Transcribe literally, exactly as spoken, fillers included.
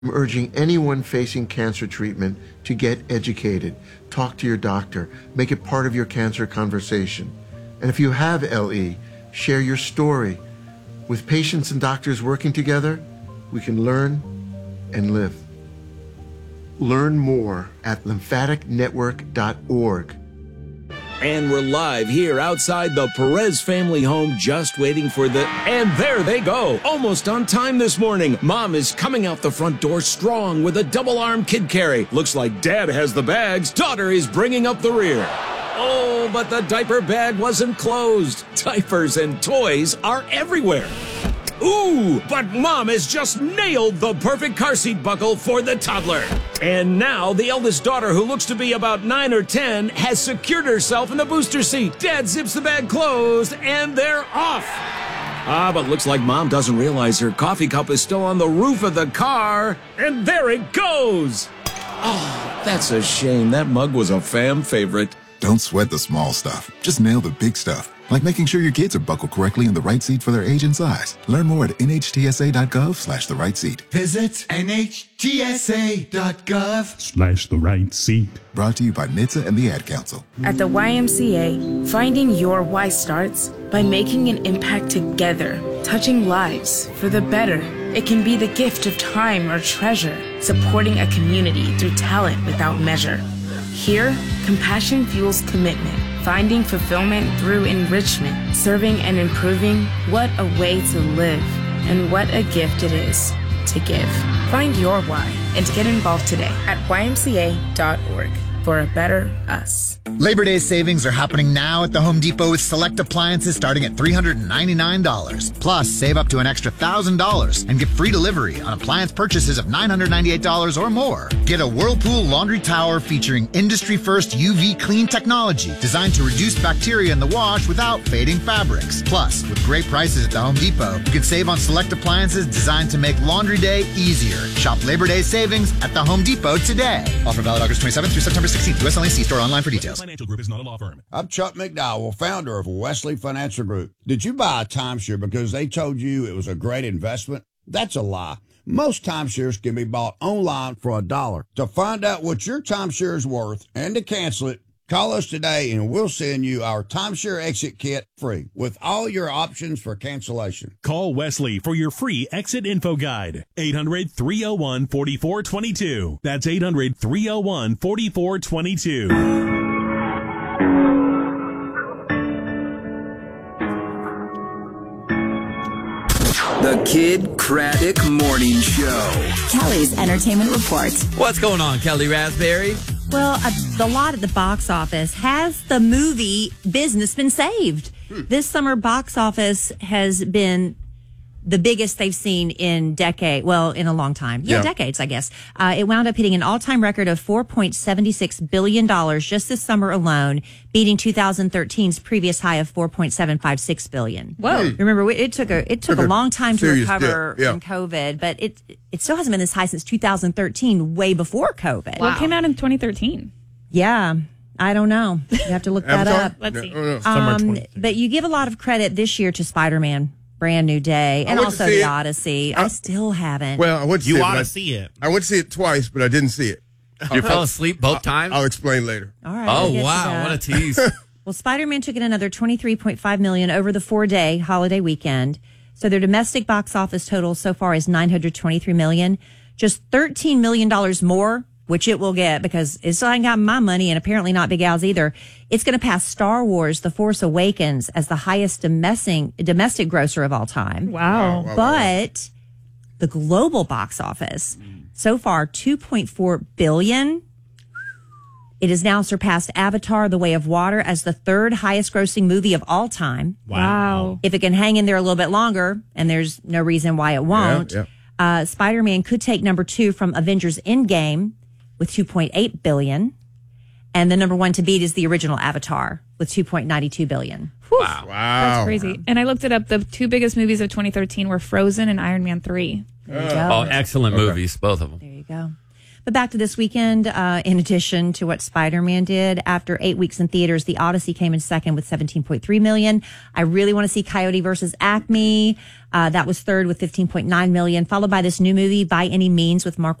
I'm urging anyone facing cancer treatment to get educated. Talk to your doctor. Make it part of your cancer conversation. And if you have L E, share your story. With patients and doctors working together, we can learn and live. Learn more at lymphatic network dot org. And we're live here outside the Perez family home, just waiting for the... And there they go, almost on time this morning. Mom is coming out the front door strong with a double-arm kid carry. Looks like Dad has the bags. Daughter is bringing up the rear. Oh, but the diaper bag wasn't closed. Diapers and toys are everywhere. Ooh, but Mom has just nailed the perfect car seat buckle for the toddler. And now the eldest daughter, who looks to be about nine or ten, has secured herself in the booster seat. Dad zips the bag closed, and they're off. Ah, but looks like Mom doesn't realize her coffee cup is still on the roof of the car. And there it goes. Oh, that's a shame. That mug was a fam favorite. Don't sweat the small stuff. Just nail the big stuff. Like making sure your kids are buckled correctly in the right seat for their age and size. Learn more at N H T S A dot gov slash the right seat. Visit N H T S A dot gov slash the right seat. Brought to you by N H T S A and the Ad Council. At the Y M C A, finding your why starts by making an impact together, touching lives for the better. It can be the gift of time or treasure, supporting a community through talent without measure. Here, compassion fuels commitment, finding fulfillment through enrichment, serving and improving. What a way to live, and what a gift it is to give. Find your why and get involved today at Y M C A dot org for a better us. Labor Day savings are happening now at the Home Depot with select appliances starting at three hundred ninety-nine dollars. Plus, save up to an extra one thousand dollars and get free delivery on appliance purchases of nine hundred ninety-eight dollars or more. Get a Whirlpool laundry tower featuring industry-first U V clean technology designed to reduce bacteria in the wash without fading fabrics. Plus, with great prices at the Home Depot, you can save on select appliances designed to make laundry day easier. Shop Labor Day savings at the Home Depot today. Offer valid August twenty-seventh through September sixteenth. U S only. See store online for details. Financial Group is not a law firm. I'm Chuck McDowell, founder of Wesley Financial Group. Did you buy a timeshare because they told you it was a great investment? That's a lie. Most timeshares can be bought online for a dollar. To find out what your timeshare is worth and to cancel it, call us today and we'll send you our timeshare exit kit free with all your options for cancellation. Call Wesley for your free exit info guide. eight hundred, three oh one, four four two two. That's eight hundred, three oh one, four four two two. The Kid Craddock Morning Show. Kelly's Entertainment Report. What's going on, Kelly Raspberry? Well, a, the lot at the box office. Has the movie business been saved? Hmm. This summer box office has been the biggest they've seen in decade, well, in a long time. Yeah, yeah. decades, I guess. Uh, it wound up hitting an all-time record of four point seven six billion dollars just this summer alone, beating two thousand thirteen's previous high of four point seven five six billion dollars. Whoa. Remember, it took a, it took a long time to recover yeah. from COVID, but it, it still hasn't been this high since two thousand thirteen, way before COVID. Wow. What came out in twenty thirteen? Yeah. I don't know. You have to look that up. Let's see. No, no, um, but you give a lot of credit this year to Spider-Man. Brand New Day, and also The Odyssey. I, I still haven't. Well, I went to you see ought it, to see it. I went to see it twice, but I didn't see it. You fell asleep both I'll, times? I'll explain later. All right. Oh, wow. What a tease. Well, Spider-Man took in another twenty-three point five million dollars over the four-day holiday weekend. So their domestic box office total so far is nine hundred twenty-three million dollars. Just thirteen million dollars more, which it will get because it still ain't got my money and apparently not Big Al's either. It's going to pass Star Wars The Force Awakens as the highest domestic, domestic grosser of all time. Wow. wow, wow but wow. the global box office, so far two point four billion dollars. It has now surpassed Avatar: The Way of Water as the third highest grossing movie of all time. Wow. If it can hang in there a little bit longer, and there's no reason why it won't, yeah, yeah. Uh, Spider-Man could take number two from Avengers Endgame with two point eight billion dollars. And the number one to beat is the original Avatar with two point nine two billion dollars. Wow. wow. That's crazy. And I looked it up. The two biggest movies of twenty thirteen were Frozen and Iron Man three. There you go. Oh, excellent okay. movies, both of them. There you go. But back to this weekend, uh, in addition to what Spider-Man did, after eight weeks in theaters, The Odyssey came in second with seventeen point three million. I really want to see Coyote versus Acme. Uh, that was third with fifteen point nine million, followed by this new movie, By Any Means, with Mark